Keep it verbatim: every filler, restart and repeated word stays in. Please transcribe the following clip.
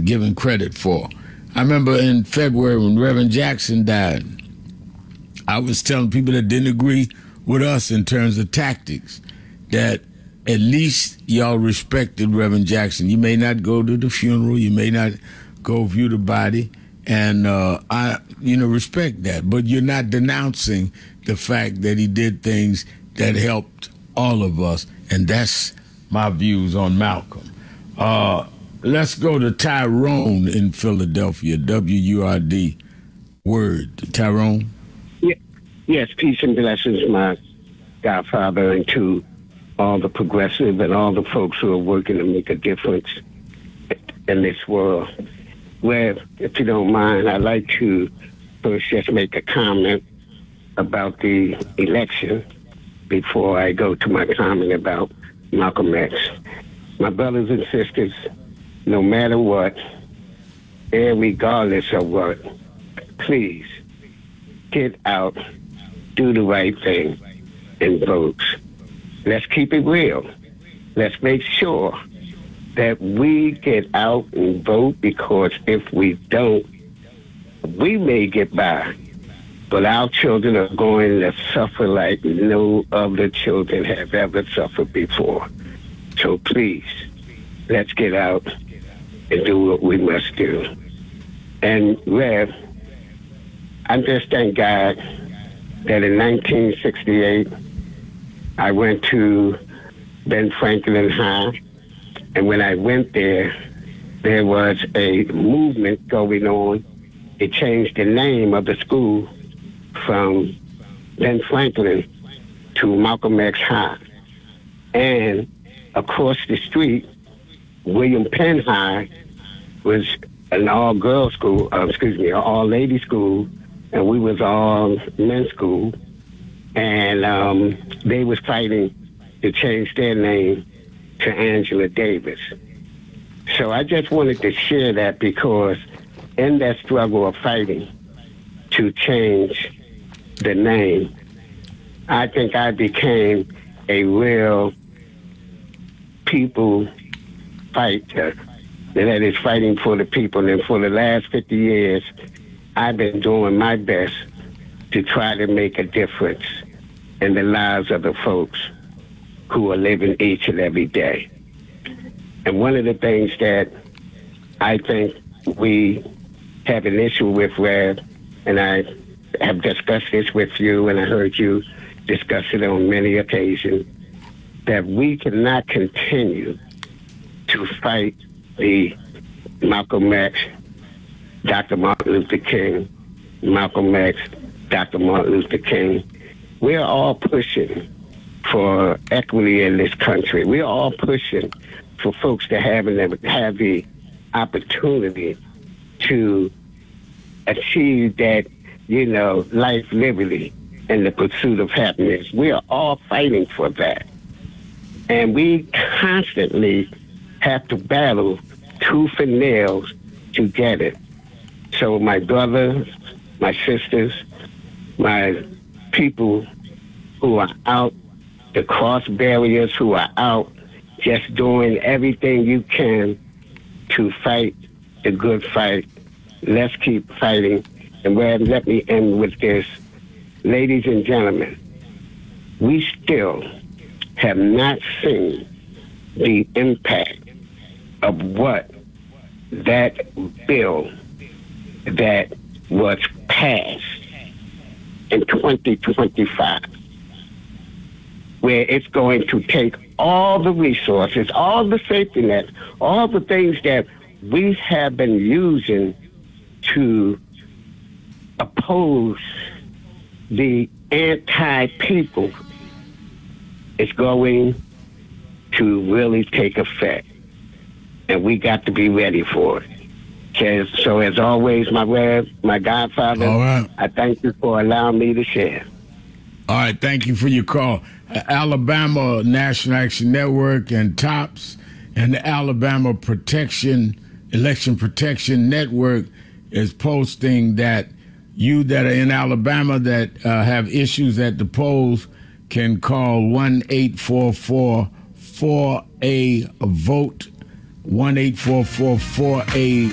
given credit for. I remember in February when Reverend Jackson died, I was telling people that didn't agree with us in terms of tactics that at least y'all respected Reverend Jackson. You may not go to the funeral, you may not go view the body, and uh, I, you know, respect that. But you're not denouncing the fact that he did things that helped all of us, and that's my views on Malcolm. Uh, let's go to Tyrone in Philadelphia, W U R D. Word, Tyrone. Yeah. Yes, peace and blessings, my godfather, and to all the progressive and all the folks who are working to make a difference in this world. Well, if you don't mind, I'd like to first just make a comment about the election before I go to my comment about Malcolm X. My brothers and sisters, no matter what, and regardless of what, please get out, do the right thing, and vote. Let's keep it real. Let's make sure that we get out and vote, because if we don't, we may get by, but our children are going to suffer like no other children have ever suffered before. So please, let's get out and do what we must do. And Rev, I just thank God that in nineteen sixty-eight, I went to Ben Franklin High, and when I went there, there was a movement going on. It changed the name of the school from Ben Franklin to Malcolm X High. And across the street, William Penn High was an all-girls school, uh, excuse me, an all-lady school, and we was all men's school. And um, they was fighting to change their name to Angela Davis. So I just wanted to share that, because in that struggle of fighting to change the name, I think I became a real people fighter that is fighting for the people. And for the last fifty years, I've been doing my best to try to make a difference in the lives of the folks who are living each and every day. And one of the things that I think we have an issue with, Rev, and I have discussed this with you, and I heard you discuss it on many occasions, that we cannot continue to fight the Malcolm X, Doctor Martin Luther King, Malcolm X, Doctor Martin Luther King. We're all pushing for equity in this country. We're all pushing for folks to have, have the opportunity to achieve that, you know, life, liberty, and the pursuit of happiness. We are all fighting for that. And we constantly have to battle tooth and nails to get it. So my brothers, my sisters, my people who are out, the cross barriers who are out, just doing everything you can to fight the good fight. Let's keep fighting. And Brad, let me end with this. Ladies and gentlemen, we still have not seen the impact of what that bill that was passed in twenty twenty-five, where it's going to take all the resources, all the safety nets, all the things that we have been using to oppose the anti-people, is going to really take effect. And we got to be ready for it. Okay, so as always, my Rev, my godfather, all right. I thank you for allowing me to share. All right, thank you for your call. Uh, Alabama National Action Network and TOPS and the Alabama Protection Election Protection Network is posting that you that are in Alabama that uh, have issues at the polls can call one eight four four four A vote, one eight four four four A